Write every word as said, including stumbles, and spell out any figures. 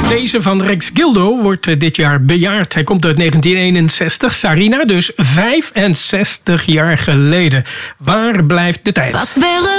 Deze van Rex Gildo wordt dit jaar bejaard. Hij komt uit negentien eenenzestig. Sarina dus vijfenzestig jaar geleden. Waar blijft de tijd? Was wäre